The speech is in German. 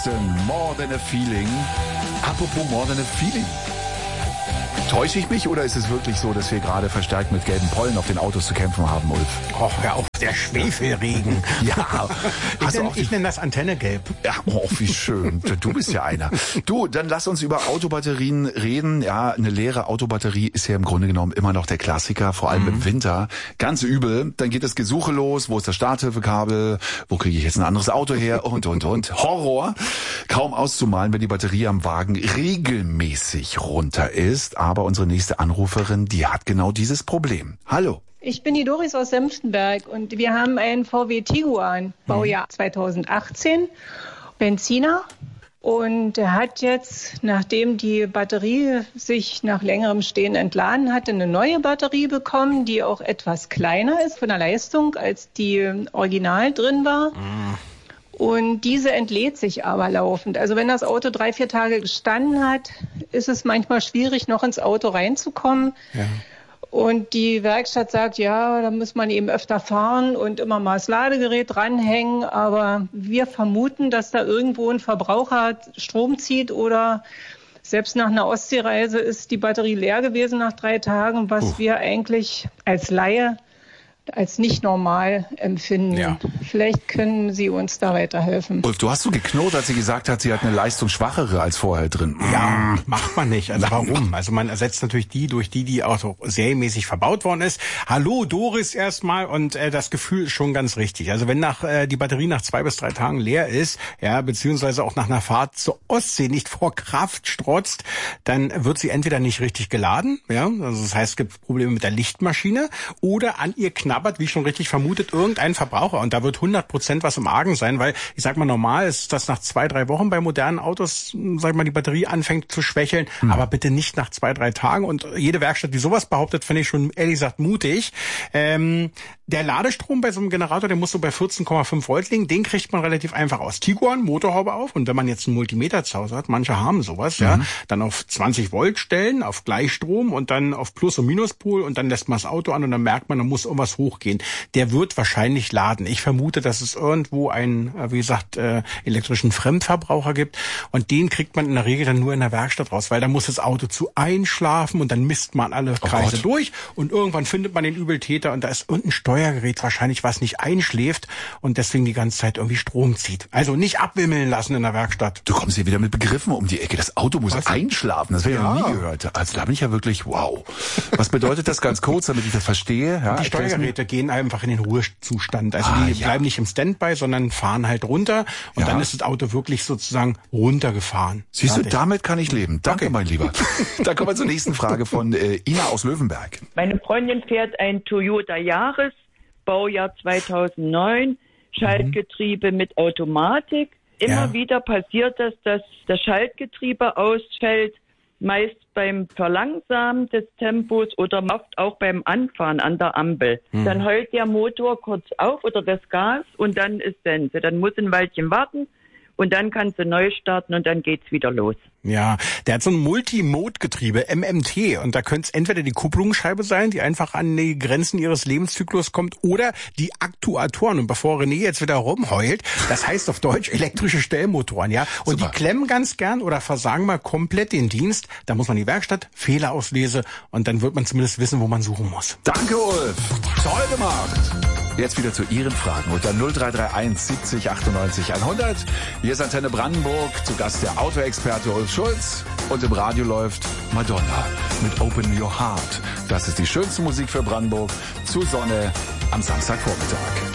Houston, More Than a Feeling. Apropos More Than a Feeling. Täusche ich mich oder ist es wirklich so, dass wir gerade verstärkt mit gelben Pollen auf den Autos zu kämpfen haben, Ulf? Oh, hör auf, der Schwefelregen. Ja. Ich nenne das Antennegelb. Ja, oh, wie schön. Du bist ja einer. Du, dann lass uns über Autobatterien reden. Ja, eine leere Autobatterie ist ja im Grunde genommen immer noch der Klassiker, vor allem im Winter. Ganz übel. Dann geht das Gesuche los. Wo ist das Starthilfekabel? Wo kriege ich jetzt ein anderes Auto her? Und. Horror. Kaum auszumalen, wenn die Batterie am Wagen regelmäßig runter ist. Aber unsere nächste Anruferin, die hat genau dieses Problem. Hallo. Ich bin die Doris aus Senftenberg und wir haben einen VW Tiguan, Baujahr 2018, Benziner. Und er hat jetzt, nachdem die Batterie sich nach längerem Stehen entladen hatte, eine neue Batterie bekommen, die auch etwas kleiner ist von der Leistung, als die original drin war. Und diese entlädt sich aber laufend. Also wenn das Auto 3-4 Tage gestanden hat, ist es manchmal schwierig, noch ins Auto reinzukommen. Ja. Und die Werkstatt sagt, ja, da muss man eben öfter fahren und immer mal das Ladegerät dranhängen. Aber wir vermuten, dass da irgendwo ein Verbraucher Strom zieht oder selbst nach einer Ostseereise ist die Batterie leer gewesen nach 3 Tagen, was wir eigentlich als Laie als nicht normal empfinden. Ja. Vielleicht können Sie uns da weiterhelfen. Ulf, du hast so geknurrt, als sie gesagt hat, sie hat eine leistungsschwachere als vorher drin. Ja, macht man nicht. Also warum? Also man ersetzt natürlich die durch die auch so serienmäßig verbaut worden ist. Hallo Doris erstmal und das Gefühl ist schon ganz richtig. Also wenn die Batterie nach 2 bis 3 Tagen leer ist, ja, beziehungsweise auch nach einer Fahrt zur Ostsee nicht vor Kraft strotzt, dann wird sie entweder nicht richtig geladen, ja, also das heißt, es gibt Probleme mit der Lichtmaschine oder an ihr knabbert, wie schon richtig vermutet, irgendein Verbraucher. Und da wird 100% was im Argen sein, weil, ich sag mal, normal ist, dass nach 2-3 Wochen bei modernen Autos, sag ich mal, die Batterie anfängt zu schwächeln, aber bitte nicht nach 2-3 Tagen. Und jede Werkstatt, die sowas behauptet, finde ich schon, ehrlich gesagt, mutig. Der Ladestrom bei so einem Generator, der muss so bei 14,5 Volt liegen, den kriegt man relativ einfach aus. Tiguan, Motorhaube auf, und wenn man jetzt einen Multimeter zu Hause hat, manche haben sowas, ja, dann auf 20 Volt stellen, auf Gleichstrom und dann auf Plus- und Minuspol und dann lässt man das Auto an und dann merkt man, da muss irgendwas hochgehen. Der wird wahrscheinlich laden. Ich vermute, dass es irgendwo einen, wie gesagt, elektrischen Fremdverbraucher gibt und den kriegt man in der Regel dann nur in der Werkstatt raus, weil da muss das Auto zu einschlafen und dann misst man alle Kreise durch und irgendwann findet man den Übeltäter und da ist irgendein Steuergerät wahrscheinlich, was nicht einschläft und deswegen die ganze Zeit irgendwie Strom zieht. Also nicht abwimmeln lassen in der Werkstatt. Du kommst hier wieder mit Begriffen um die Ecke. Das Auto muss einschlafen. Das habe ich ja noch nie gehört. Also da bin ich ja wirklich, wow. Was bedeutet das ganz kurz, damit ich das verstehe? Ja, die Steuergeräte gehen einfach in den Ruhezustand. Also die bleiben nicht im Standby, sondern fahren halt runter und dann ist das Auto wirklich sozusagen runtergefahren. Siehst du, damit kann ich leben. Danke, mein Lieber. Da kommen wir zur nächsten Frage von Ina aus Löwenberg. Meine Freundin fährt ein Toyota Yaris, Baujahr 2009, Schaltgetriebe mit Automatik. Immer wieder passiert das, dass das Schaltgetriebe ausfällt, meist beim Verlangsamen des Tempos oder oft auch beim Anfahren an der Ampel. Dann heult der Motor kurz auf oder das Gas und dann ist Sense. Dann muss ein Weilchen warten und dann kannst du neu starten und dann geht's wieder los. Ja, der hat so ein Multimode-Getriebe, MMT, und da könnte es entweder die Kupplungsscheibe sein, die einfach an die Grenzen ihres Lebenszyklus kommt, oder die Aktuatoren. Und bevor René jetzt wieder rumheult, das heißt auf Deutsch elektrische Stellmotoren, ja. Und die klemmen ganz gern oder versagen mal komplett den Dienst. Da muss man in die Werkstatt, Fehlerauslese, und dann wird man zumindest wissen, wo man suchen muss. Danke, Ulf. Toll gemacht. Jetzt wieder zu Ihren Fragen unter 0331 70 98 100. Hier ist Antenne Brandenburg, zu Gast der Autoexperte Ulf Schulz. Und im Radio läuft Madonna mit Open Your Heart. Das ist die schönste Musik für Brandenburg zur Sonne am Samstagvormittag.